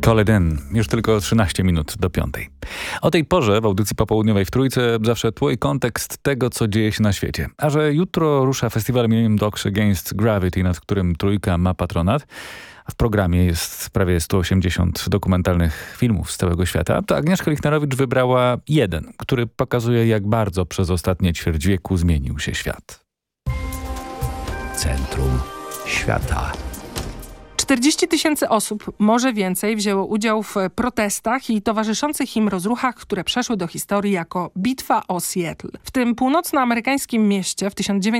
Call It In. Już tylko 13 minut do 5. O tej porze w audycji popołudniowej w Trójce zawsze twój kontekst tego, co dzieje się na świecie. A że jutro rusza festiwal Millennium Dogs Against Gravity, nad którym Trójka ma patronat, a w programie jest prawie 180 dokumentalnych filmów z całego świata, to Agnieszka Lichnerowicz wybrała jeden, który pokazuje, jak bardzo przez ostatnie ćwierć wieku zmienił się świat. Centrum świata. 40 000 osób, może więcej, wzięło udział w protestach i towarzyszących im rozruchach, które przeszły do historii jako Bitwa o Seattle. W tym północnoamerykańskim mieście w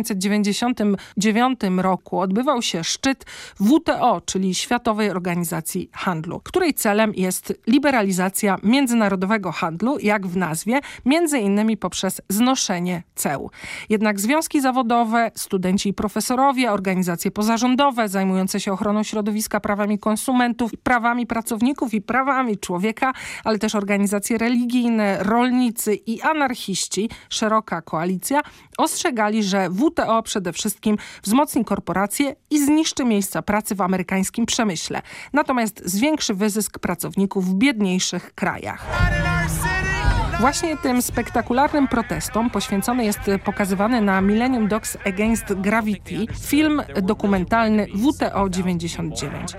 1999 roku odbywał się szczyt WTO, czyli Światowej Organizacji Handlu, której celem jest liberalizacja międzynarodowego handlu, jak w nazwie, między innymi poprzez znoszenie ceł. Jednak związki zawodowe, studenci i profesorowie, organizacje pozarządowe zajmujące się ochroną środowiska, prawami konsumentów, prawami pracowników i prawami człowieka, ale też organizacje religijne, rolnicy i anarchiści, szeroka koalicja, ostrzegali, że WTO przede wszystkim wzmocni korporacje i zniszczy miejsca pracy w amerykańskim przemyśle. Natomiast zwiększy wyzysk pracowników w biedniejszych krajach. Właśnie tym spektakularnym protestom poświęcony jest pokazywany na Millennium Dogs Against Gravity film dokumentalny WTO 99.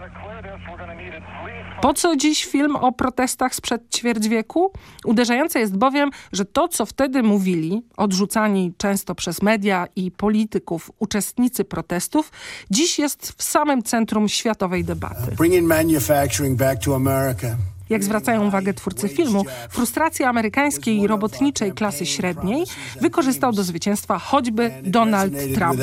Po co dziś film o protestach sprzed ćwierć wieku? Uderzające jest bowiem, że to, co wtedy mówili, odrzucani często przez media i polityków uczestnicy protestów, dziś jest w samym centrum światowej debaty. Bringing manufacturing back to America. Jak zwracają uwagę twórcy filmu, frustrację amerykańskiej robotniczej klasy średniej wykorzystał do zwycięstwa choćby Donald Trump.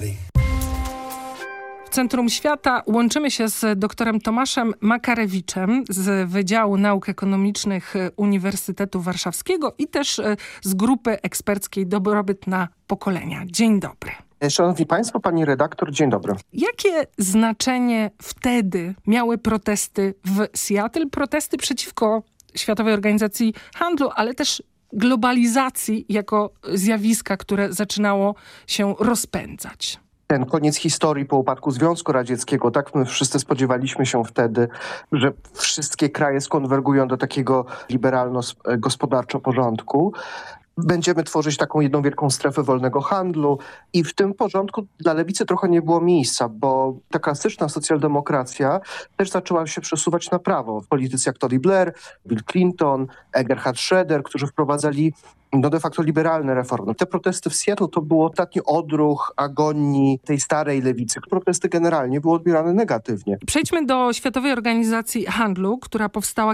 W Centrum Świata łączymy się z doktorem Tomaszem Makarewiczem z Wydziału Nauk Ekonomicznych Uniwersytetu Warszawskiego i też z grupy eksperckiej Dobrobyt na pokolenia. Dzień dobry. Szanowni Państwo, pani redaktor, dzień dobry. Jakie znaczenie wtedy miały protesty w Seattle? Protesty przeciwko Światowej Organizacji Handlu, ale też globalizacji jako zjawiska, które zaczynało się rozpędzać. Ten koniec historii po upadku Związku Radzieckiego, tak my wszyscy spodziewaliśmy się wtedy, że wszystkie kraje skonwergują do takiego liberalno-gospodarczo porządku. Będziemy tworzyć taką jedną wielką strefę wolnego handlu i w tym porządku dla lewicy trochę nie było miejsca, bo ta klasyczna socjaldemokracja też zaczęła się przesuwać na prawo. Politycy jak Tony Blair, Bill Clinton, Gerhard Schröder, którzy wprowadzali de facto liberalne reformy. Te protesty w Seattle to był ostatni odruch agonii tej starej lewicy. Protesty generalnie były odbierane negatywnie. Przejdźmy do Światowej Organizacji Handlu, która powstała